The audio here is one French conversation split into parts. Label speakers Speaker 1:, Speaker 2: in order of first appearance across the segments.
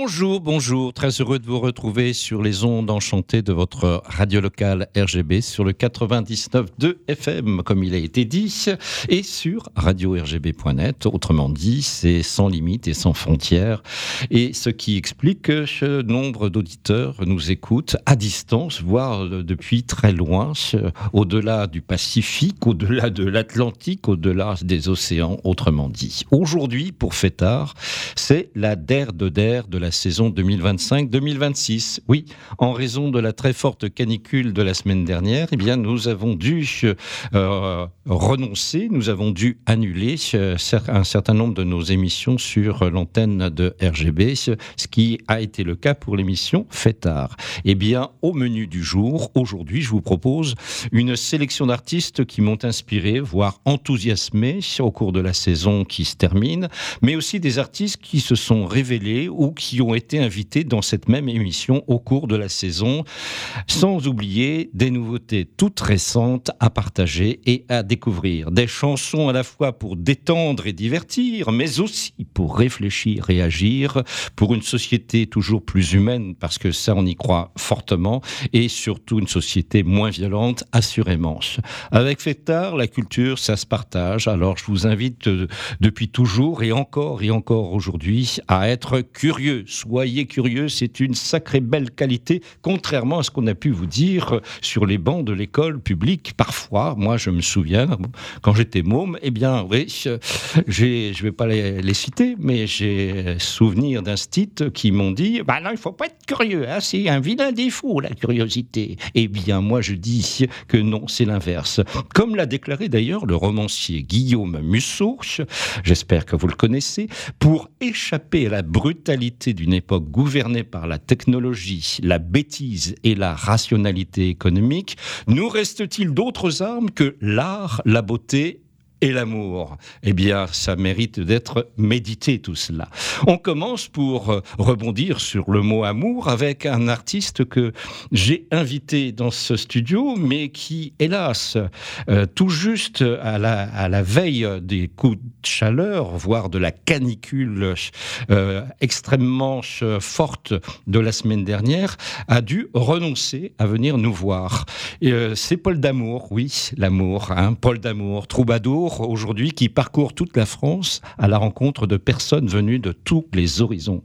Speaker 1: Bonjour, très heureux de vous retrouver sur les ondes enchantées de votre radio locale RGB sur le 99.2 FM, comme il a été dit, et sur radio-rgb.net. Autrement dit, c'est sans limite et sans frontières, et ce qui explique que nombre d'auditeurs nous écoutent à distance, voire depuis très loin, au-delà du Pacifique, au-delà de l'Atlantique, au-delà des océans, autrement dit. Aujourd'hui, pour Fêtard, c'est la DER de la saison 2025-2026. Oui, en raison de la très forte canicule de la semaine dernière, eh bien, nous avons dû renoncer, nous avons dû annuler un certain nombre de nos émissions sur l'antenne de RGB, ce qui a été le cas pour l'émission Fêtard. Eh bien, au menu du jour, aujourd'hui, je vous propose une sélection d'artistes qui m'ont inspiré, voire enthousiasmé au cours de la saison qui se termine, mais aussi des artistes qui se sont révélés ou qui ont été invités dans cette même émission au cours de la saison, sans oublier des nouveautés toutes récentes à partager et à découvrir. Des chansons à la fois pour détendre et divertir, mais aussi pour réfléchir et agir, pour une société toujours plus humaine, parce que ça on y croit fortement, et surtout une société moins violente, assurément. Avec Fêtard, la culture, ça se partage, alors je vous invite depuis toujours et encore aujourd'hui à être curieux. Soyez curieux, c'est une sacrée belle qualité, contrairement à ce qu'on a pu vous dire sur les bancs de l'école publique. Parfois, moi je me souviens, quand j'étais môme, eh bien oui, je vais pas les citer, mais j'ai souvenir d'instits qui m'ont dit, bah non, il faut pas être curieux, hein, c'est un vilain défaut, la curiosité. Eh bien moi je dis que non, c'est l'inverse. Comme l'a déclaré d'ailleurs le romancier Guillaume Musso, j'espère que vous le connaissez, pour échapper à la brutalité d'une époque gouvernée par la technologie, la bêtise et la rationalité économique, nous reste-t-il d'autres armes que l'art, la beauté et l'amour? Eh bien, ça mérite d'être médité tout cela. On commence pour rebondir sur le mot amour avec un artiste que j'ai invité dans ce studio, mais qui, hélas, tout juste à la veille des coups de chaleur, voire de la canicule extrêmement forte de la semaine dernière, a dû renoncer à venir nous voir. C'est Paul D'Amour, oui, l'amour, hein, Paul D'Amour, troubadour, aujourd'hui, qui parcourt toute la France à la rencontre de personnes venues de tous les horizons.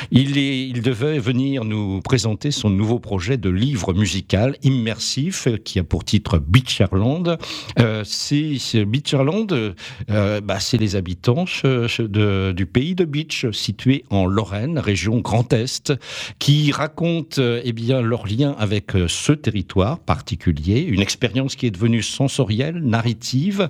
Speaker 1: Il devait venir nous présenter son nouveau projet de livre musical immersif qui a pour titre Beacherland. Beacherland, c'est les habitants du pays de Beach, situé en Lorraine, région Grand Est, qui racontent leur lien avec ce territoire particulier, une expérience qui est devenue sensorielle, narrative,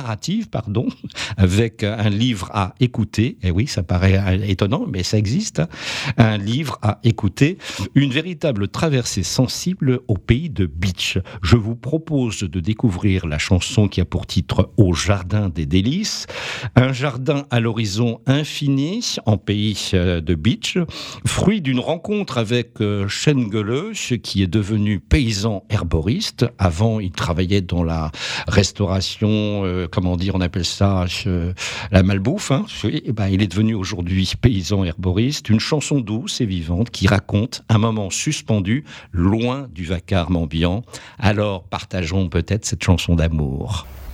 Speaker 1: avec un livre à écouter. Et oui, ça paraît étonnant, mais ça existe. Un livre à écouter, une véritable traversée sensible au pays de Beach. Je vous propose de découvrir la chanson qui a pour titre Au jardin des délices. Un jardin à l'horizon infini en pays de Beach, fruit d'une rencontre avec Schengele, qui est devenu paysan herboriste. Avant, il travaillait dans la restauration, on appelle ça la malbouffe. Hein. Il est devenu aujourd'hui paysan herboriste. Une chanson douce et vivante qui raconte un moment suspendu, loin du vacarme ambiant. Alors, partageons peut-être cette chanson d'amour.